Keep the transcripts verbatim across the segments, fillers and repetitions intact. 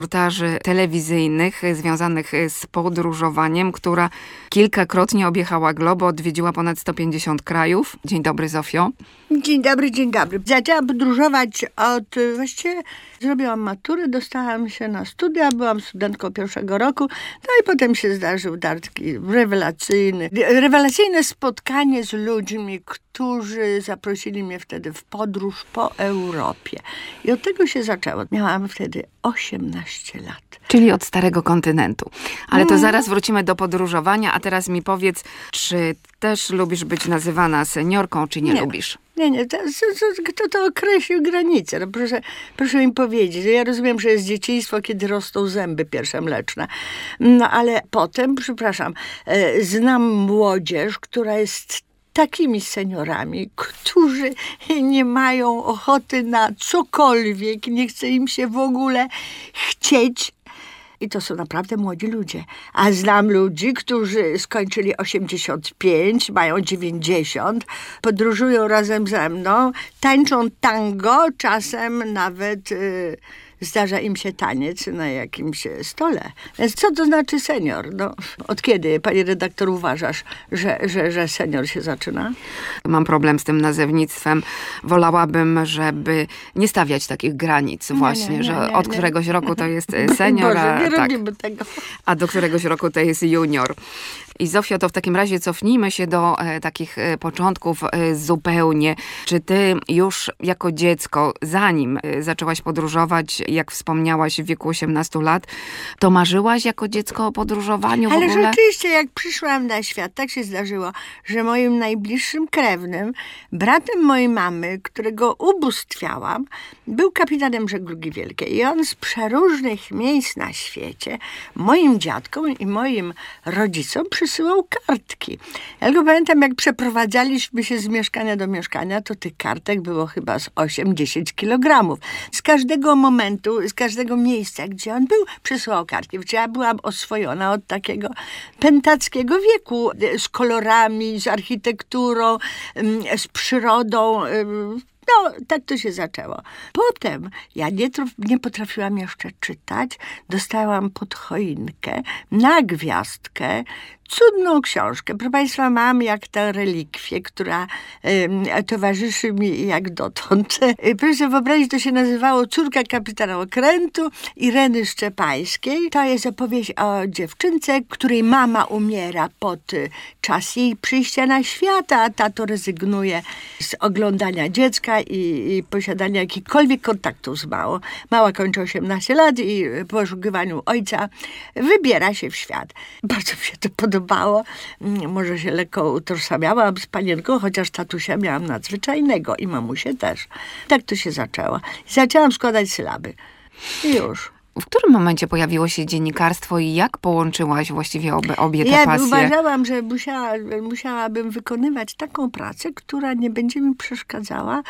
reportaży telewizyjnych związanych z podróżowaniem, która kilkakrotnie objechała globo, odwiedziła ponad sto pięćdziesiąt krajów. Dzień dobry, Zofio. Dzień dobry, dzień dobry. Zaczęłam podróżować od, właściwie zrobiłam maturę, dostałam się na studia, byłam studentką pierwszego roku, no i potem się zdarzył taki rewelacyjny, rewelacyjne spotkanie z ludźmi, którzy zaprosili mnie wtedy w podróż po Europie. I od tego się zaczęło. Miałam wtedy osiemnaście lat. Czyli od starego kontynentu. Ale to zaraz wrócimy do podróżowania, a teraz mi powiedz, czy też lubisz być nazywana seniorką, czy nie, nie. lubisz? Nie, nie, to, to, kto to określił granice? No proszę, proszę mi powiedzieć. Ja rozumiem, że jest dzieciństwo, kiedy rosną zęby pierwsze mleczne. No ale potem, przepraszam, znam młodzież, która jest takimi seniorami, którzy nie mają ochoty na cokolwiek, nie chce im się w ogóle chcieć. I to są naprawdę młodzi ludzie. A znam ludzi, którzy skończyli osiemdziesiąt pięć, mają dziewięćdziesiąt, podróżują razem ze mną, tańczą tango, czasem nawet y, zdarza im się taniec na jakimś stole. Więc co to znaczy senior? No, od kiedy, pani redaktor, uważasz, że, że, że senior się zaczyna? Mam problem z tym nazewnictwem. Wolałabym, żeby nie stawiać takich granic właśnie, nie, nie, nie, że od nie. któregoś roku to jest senior, Boże, nie a, tak, robimy tego. a do któregoś roku to jest junior. I Zofio, to w takim razie cofnijmy się do e, takich e, początków e, zupełnie. Czy ty już jako dziecko, zanim e, zaczęłaś podróżować, jak wspomniałaś w wieku osiemnastu lat, to marzyłaś jako dziecko o podróżowaniu w Ale ogóle? Ale rzeczywiście, jak przyszłam na świat, tak się zdarzyło, że moim najbliższym krewnym, bratem mojej mamy, którego ubóstwiałam, był kapitanem żeglugi wielkiej. I on z przeróżnych miejsc na świecie moim dziadkom i moim rodzicom przysyłał kartki. Ja tylko pamiętam, jak przeprowadzaliśmy się z mieszkania do mieszkania, to tych kartek było chyba z osiem dziesięć kilogramów. Z każdego momentu, z każdego miejsca, gdzie on był, przysyłał kartki. Czyli ja byłam oswojona od takiego pentackiego wieku, z kolorami, z architekturą, z przyrodą. No, tak to się zaczęło. Potem ja nie, nie potrafiłam jeszcze czytać. Dostałam pod choinkę na gwiazdkę cudną książkę. Proszę Państwa, mam jak tę relikwię, która y, towarzyszy mi jak dotąd. Proszę sobie wyobrazić, to się nazywało Córka kapitana okrętu Ireny Szczepańskiej. To jest opowieść o dziewczynce, której mama umiera pod czas jej przyjścia na świat, a tato rezygnuje z oglądania dziecka i, i posiadania jakichkolwiek kontaktów z małą. Mała kończy osiemnaście lat i po poszukiwaniu ojca wybiera się w świat. Bardzo mi się to podobało. Może się lekko utożsamiałam z panienką, chociaż tatusia miałam nadzwyczajnego i mamusię też. Tak to się zaczęło. Zaczęłam składać sylaby. I już. W którym momencie pojawiło się dziennikarstwo i jak połączyłaś właściwie obie, obie te ja pasje? Ja uważałam, że musiała, musiałabym wykonywać taką pracę, która nie będzie mi przeszkadzała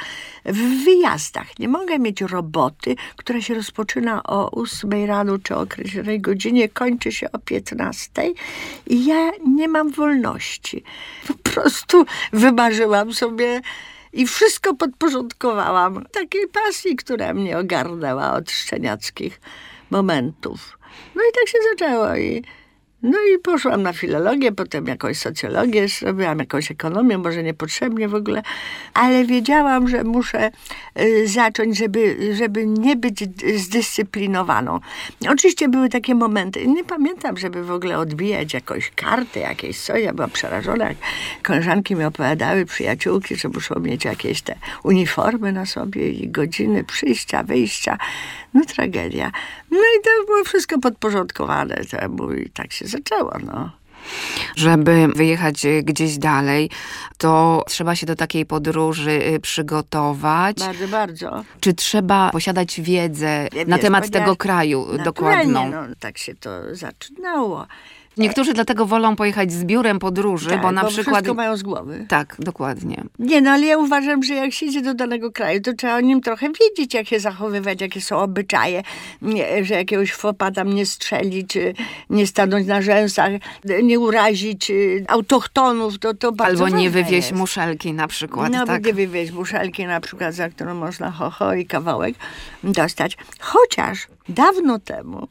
w wyjazdach. Nie mogę mieć roboty, która się rozpoczyna o ósmej rano czy o określonej godzinie, kończy się o piętnastej i ja nie mam wolności. Po prostu wymarzyłam sobie i wszystko podporządkowałam takiej pasji, która mnie ogarnęła od szczeniackich momentów. No i tak się zaczęło. I, no i poszłam na filologię, potem jakąś socjologię, robiłam jakąś ekonomię, może niepotrzebnie w ogóle, ale wiedziałam, że muszę y, zacząć, żeby, żeby nie być zdyscyplinowaną. Oczywiście były takie momenty, nie pamiętam, żeby w ogóle odbijać jakąś kartę, jakieś coś. Ja byłam przerażona, jak koleżanki mi opowiadały, przyjaciółki, że muszą mieć jakieś te uniformy na sobie i godziny przyjścia, wyjścia. No tragedia. No i to było wszystko podporządkowane temu i tak się zaczęło, no. Żeby wyjechać gdzieś dalej, to trzeba się do takiej podróży przygotować. Bardzo, bardzo. Czy trzeba posiadać wiedzę ja, na wiesz, temat tego kraju dokładną? No, tak się to zaczynało. Niektórzy dlatego wolą pojechać z biurem podróży, Tak, bo na bo przykład... wszystko mają z głowy. Tak, dokładnie. Nie, no ale ja uważam, że jak się idzie do danego kraju, to trzeba o nim trochę wiedzieć, jak się zachowywać, jakie są obyczaje, nie, że jakiegoś fopa tam nie strzelić, czy nie stanąć na rzęsach, nie urazić y, autochtonów, to, to bardzo Albo nie ważne wywieźć jest. muszelki na przykład, No, tak? nie wywieźć muszelki na przykład, za którą można ho, ho i kawałek dostać. Chociaż dawno temu